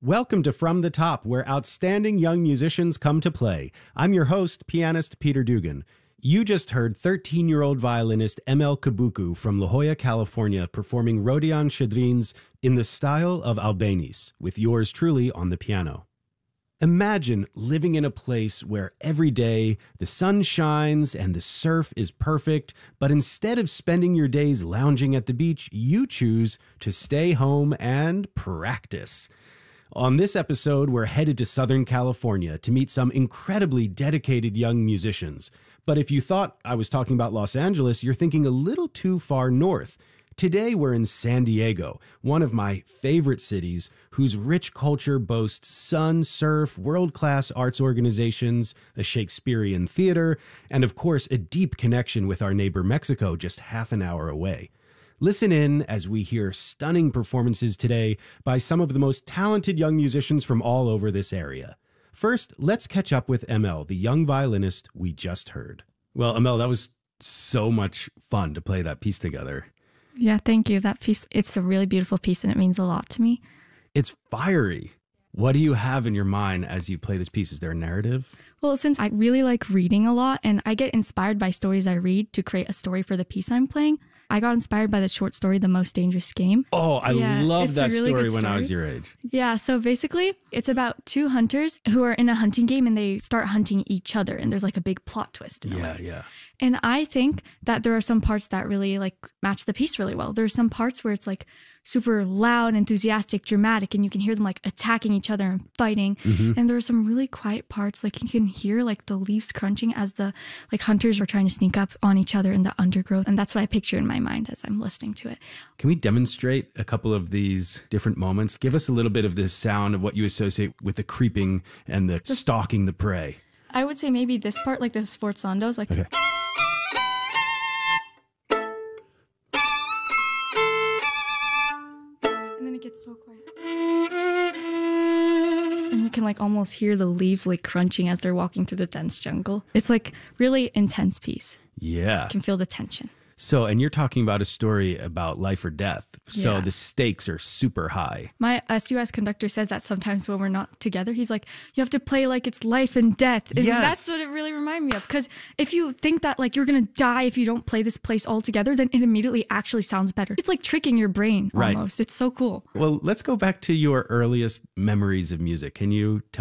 Welcome to From the Top, where outstanding young musicians come to play. I'm your host, pianist Peter Dugan. You just heard 13-year-old violinist ML Kabuku from La Jolla, California, performing Rodion Shadrin's In the Style of Albéniz, with yours truly on the piano. Imagine living in a place where every day the sun shines and the surf is perfect, but instead of spending your days lounging at the beach, you choose to stay home and practice. On this episode, we're headed to Southern California to meet some incredibly dedicated young musicians. But if you thought I was talking about Los Angeles, you're thinking a little too far north. Today, we're in San Diego, one of my favorite cities, whose rich culture boasts sun, surf, world-class arts organizations, a Shakespearean theater, and of course, a deep connection with our neighbor Mexico just half an hour away. Listen in as we hear stunning performances today by some of the most talented young musicians from all over this area. First, let's catch up with ML, the young violinist we just heard. Well, ML, that was so much fun to play that piece together. Yeah, thank you. That piece, it's a really beautiful piece and it means a lot to me. It's fiery. What do you have in your mind as you play this piece? Is there a narrative? Well, since I really like reading a lot and I get inspired by stories I read to create a story for the piece I'm playing, I got inspired by the short story, The Most Dangerous Game. Oh, I love that really story when I was your age. Yeah, so basically, it's about two hunters who are in a hunting game and they start hunting each other. And there's like a big plot twist in a way. Yeah. And I think that there are some parts that really like match the piece really well. There's some parts where it's like super loud, enthusiastic, dramatic, and you can hear them like attacking each other and fighting. Mm-hmm. And there are some really quiet parts, like you can hear like the leaves crunching as the like hunters are trying to sneak up on each other in the undergrowth. And that's what I picture in my mind as I'm listening to it. Can we demonstrate a couple of these different moments? Give us a little bit of the sound of what you associate with the creeping and the stalking the prey. I would say maybe this part, like the sforzandos, like... Okay. It's so quiet. And you can like almost hear the leaves like crunching as they're walking through the dense jungle. It's like really intense piece. Yeah. You can feel the tension. So, and you're talking about a story about life or death. So yeah. The stakes are super high. My SUS conductor says that sometimes when we're not together, he's like, you have to play like it's life and death. And yes. That's what it really reminded me of. Because if you think that like you're going to die if you don't play this place all together, then it immediately actually sounds better. It's like tricking your brain almost. Right. It's so cool. Well, let's go back to your earliest memories of music. Can you tell